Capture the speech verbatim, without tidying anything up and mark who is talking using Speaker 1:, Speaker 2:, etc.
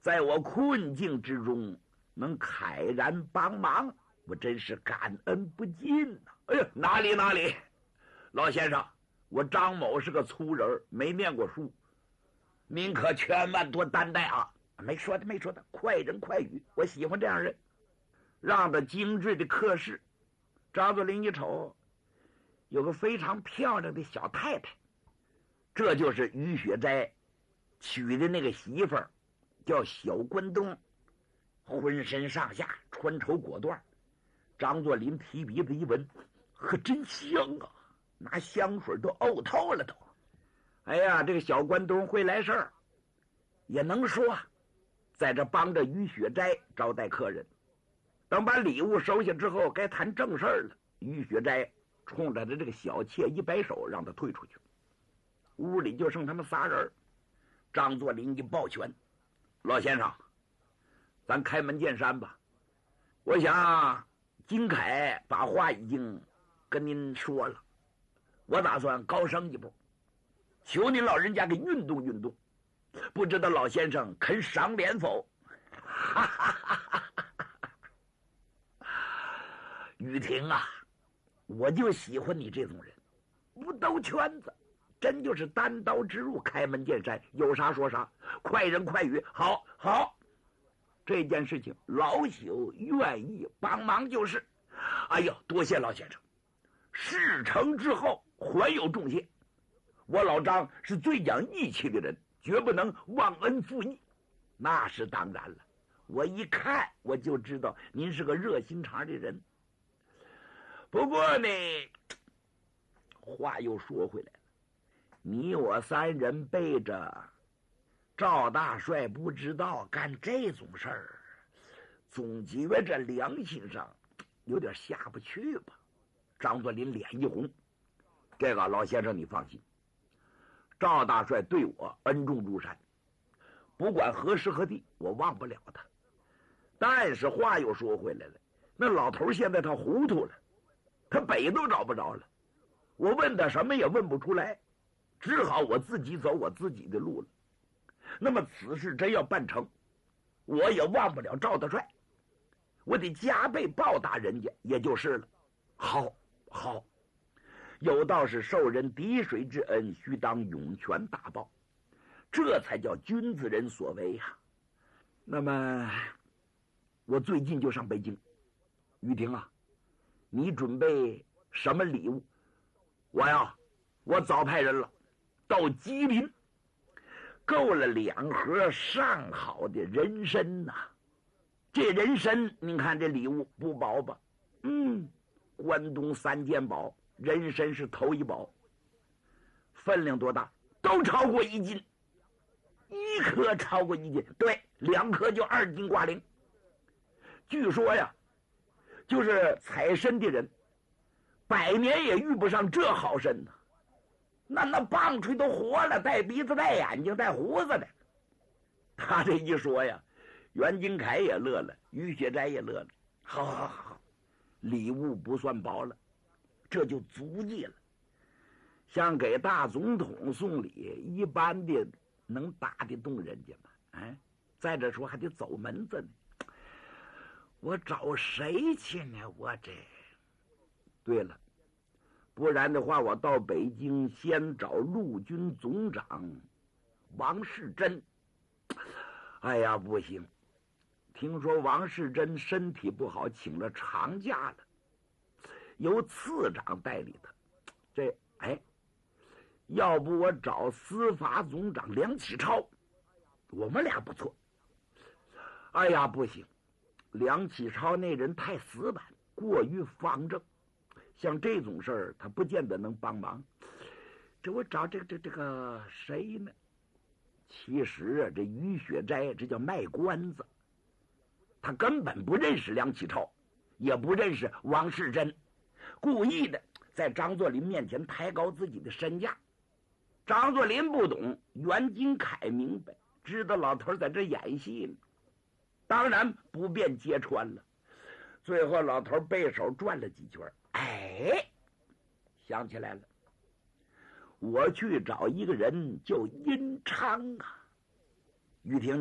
Speaker 1: 在我困境之中能慨然帮忙，我真是感恩不尽呐、啊！哎呀，哪里哪里，老先生，我张某是个粗人，没念过书，您可千万多担待啊！没说的，没说的，快人快语，我喜欢这样人。让的精致的客室，张作霖一瞅，有个非常漂亮的小太太，这就是于雪斋娶的那个媳妇儿，叫小关东，浑身上下穿绸裹缎。张作霖提鼻子一闻，可真香啊，拿香水都呕透了都。哎呀，这个小关东会来事儿，也能说，在这帮着于雪斋招待客人。等把礼物收下之后，该谈正事儿了。于雪斋冲着他这个小妾一摆手，让他退出去。屋里就剩他们仨人。张作霖一抱拳：“老先生，咱开门见山吧。我想金凯把话已经跟您说了，我打算高升一步，求您老人家给运动运动，不知道老先生肯赏脸否？”哈哈哈哈哈！雨婷啊，我就喜欢你这种人，不兜圈子，真就是单刀直入，开门见山，有啥说啥，快人快语。好，好，这件事情老朽愿意帮忙就是。哎呦，多谢老先生，事成之后还有重谢。我老张是最讲义气的人，绝不能忘恩负义。那是当然了，我一看我就知肠您是个热心肠的人。不过呢，话又说回来了，你我三人背着赵大帅不知道干这种事儿，总觉着良心上有点下不去吧。张作霖脸一红，这个老先生你放心，赵大帅对我恩重如山，不管何时何地我忘不了他。但是话又说回来了，那老头现在他糊涂了，他北都找不着了，我问他什么也问不出来，只好我自己走我自己的路了。那么此事真要办成，我也忘不了赵大帅，我得加倍报答人家，也就是了。好，好，有道是受人滴水之恩，须当涌泉大报，这才叫君子人所为呀、啊。那么我最近就上北京，雨婷啊，你准备什么礼物？我呀，我早派人了，到吉林购了两盒上好的人参呐、啊。这人参，您看这礼物不薄吧？嗯，关东三件宝，人参是头一宝，分量多大？都超过一斤，一颗超过一斤，对，两颗就二斤挂零。据说呀，就是采参的人，百年也遇不上这好参呢。那那棒槌都活了，带鼻子、带眼睛、带胡子的。他这一说呀，袁金凯也乐了，于雪斋也乐了。好好好，礼物不算薄了，这就足迹了。像给大总统送礼，一般的能打得动人家吗？哎，再者说还得走门子呢。我找谁去呢？我这，对了，不然的话，我到北京先找陆军总长王世贞。哎呀，不行，听说王世贞身体不好，请了长假了，由次长代理他。这，哎，要不我找司法总长梁启超，我们俩不错。哎呀，不行，梁启超那人太死板，过于方正，像这种事儿他不见得能帮忙。这我找这个这这个谁呢？其实啊，这于雪斋这叫卖关子，他根本不认识梁启超，也不认识王世贞，故意的在张作霖面前抬高自己的身价。张作霖不懂，袁金凯明白，知道老头在这演戏呢，当然不便揭穿了。最后老头背手转了几圈，哎，想起来了，我去找一个人叫殷昌啊。于婷